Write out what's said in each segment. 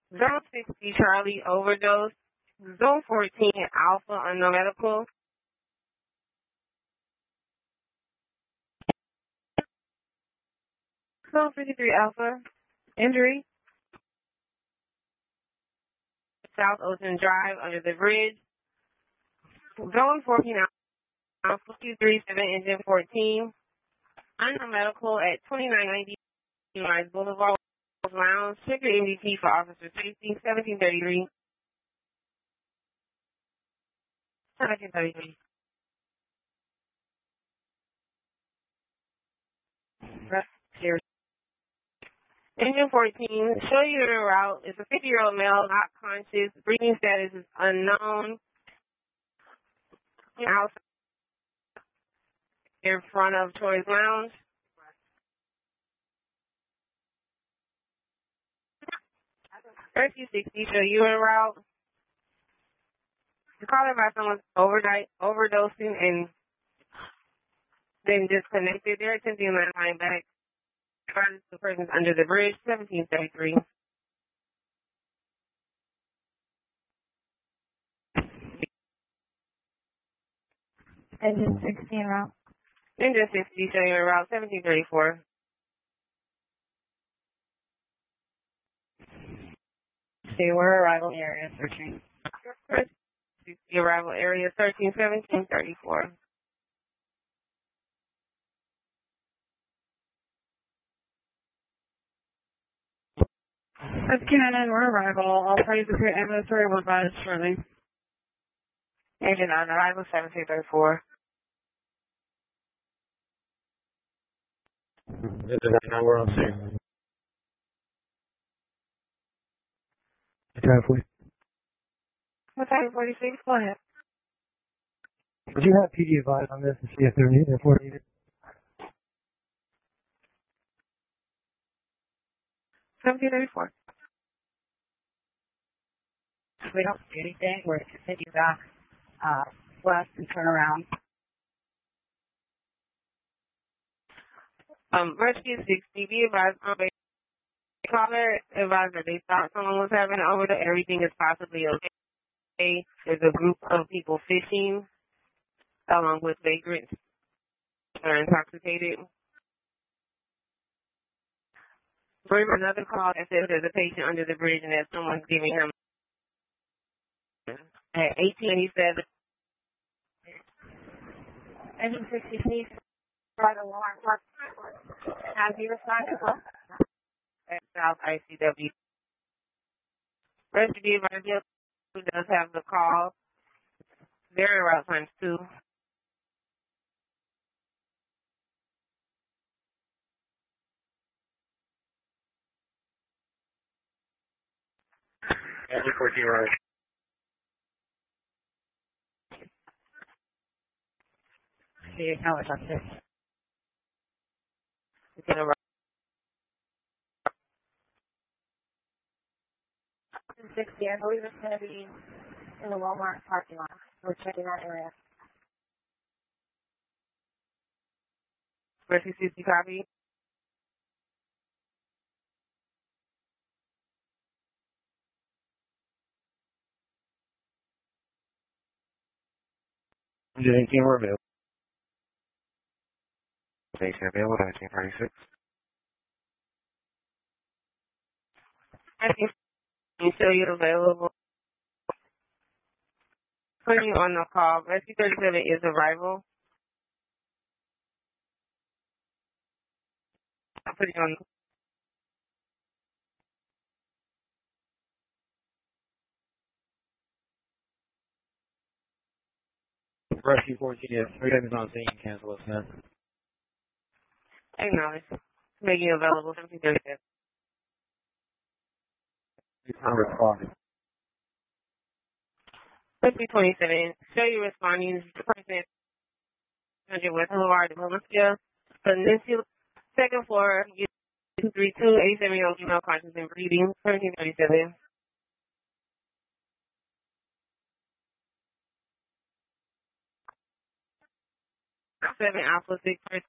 Zone 60 Charlie overdose. Zone 14 Alpha unknown medical. Zone 53 Alpha injury. South Ocean Drive under the bridge. Zone 14 Alpha 237 Engine 14. Unknown medical at 2990 Rise Boulevard Lounge. Check your MVP for officer safety. 1733. 1733. Here. Engine 14, show you the route. It's a 50-year-old male, not conscious. Breathing status is unknown. Outside in front of Troy's Lounge. Rescue 60, show you en route. The caller by someone's overdosing and then disconnected. They're attempting to line back. The person's under the bridge, 1733. Engine 60 en route. Engine 60, showing en route, 1734. Okay, where arrival area searching? 60 arrival area, 131734. That's Cannon, we're arrival. All parties appear ambulatory will advise shortly. Engine on arrival, 1734. Now we're on scene. Halfway. What time? 46? Go ahead. Would you have PD advise on this to see if they're needed, if we're needed? 1734. We don't see anything. We're continue back west and turn around. Rescue 60, be advised on the caller advised that they thought someone was having an overdose. Everything is possibly okay. There's a group of people fishing along with vagrants that are intoxicated. There's another call that says there's a patient under the bridge and that someone's giving him at 1887. Engine 60, please. Right alarm. Have you responded? At South ICW. Rescue advisor who does have the call. They're route times 2. Engine 14 right. See, acknowledge on this. It's in a route. 60, I believe it's going to be in the Walmart parking lot. We're checking that area. Rescue 60 copy. Engine 18, we're available. 18 available, 1936. Rescue show you available. Putting you on the call. Rescue 37 is arrival. I'll put you on. Rescue 14, yes. 3 items on scene, cancel us now. Acknowledge. Making you available, 1737. I'm responding. Rescue 27. Show you responding to person 100 West Boulevard, Valencia. Peninsula, second floor, 232, 87-year-old female conscious and breathing, 1737. Seven Alpha 6 person.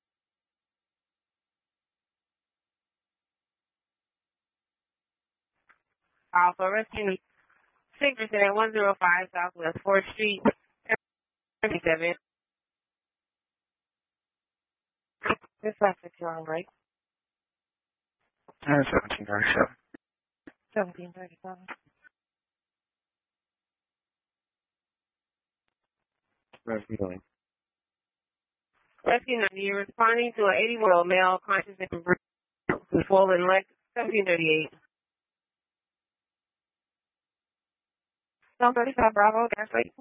Also, rescue 6% at 105 Southwest 4th Street, 37. This last 6 on break. 1737. 1737. Rescuing. Rescue 90, responding to an 81-year-old male conscious and who's swollen leg, 1738. Zone 35 Bravo, gas rate.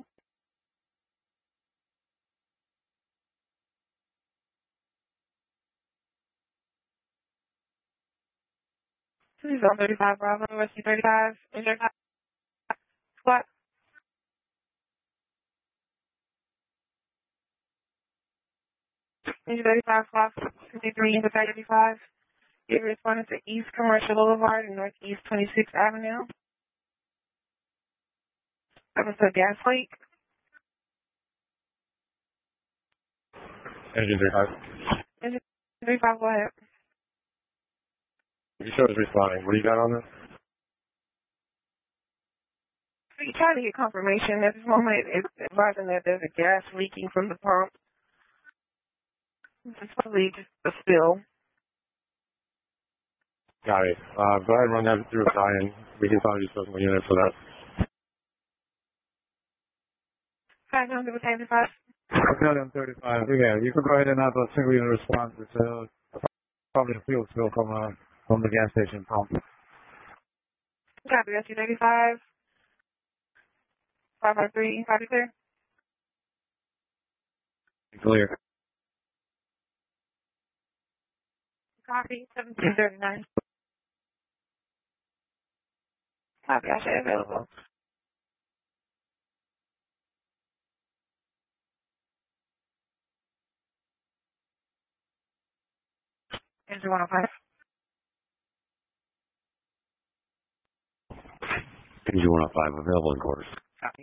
Zone 35 Bravo, rescue 35, injured squat. Injured 35, squat 53, injured 35. You're responding to East Commercial Boulevard and Northeast 26th Avenue. That was a gas leak. Engine 35. Injured 35, go ahead. You said it was responding. What do you got on this? We try to get confirmation. At this moment, it's advising that there's a gas leaking from the pump. It's probably just a spill. Got it. Go ahead and run that through a sign, and we can probably use those units for that. Hi, I'm the 35. Battalion 35. Yeah, you can go ahead and have a single unit response. It's probably a fuel spill from the gas station pump. Copy, rescue 95. 553, copy clear. Clear. Copy, 1739. Copy, I should available. Engine 105. Engine 105, available in quarters. Copy.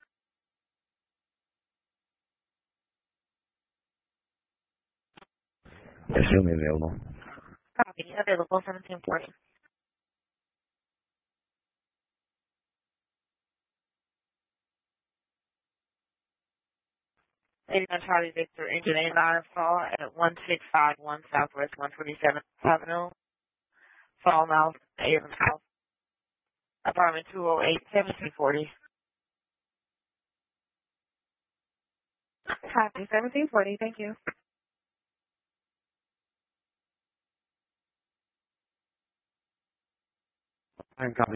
Extremely available. Copy, available 1740. Charlie Victor, engine 89, fall at 1651 Southwest 127th Avenue. Fall now, Avon House. Apartment 208, 1740. Copy, 1740, thank you. And copy.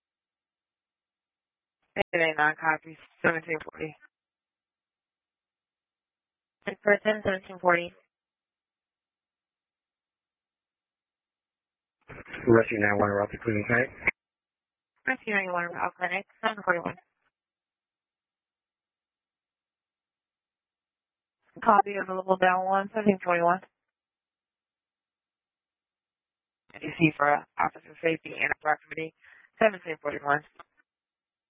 Engine 89, copy, 1740. In person, 1740. Rescue 91, we're up to Cleveland Clinic. Rescue 91, Route Clinic, 741. Copy, available down 1, 1721. DC for officer safety and proximity, 1741.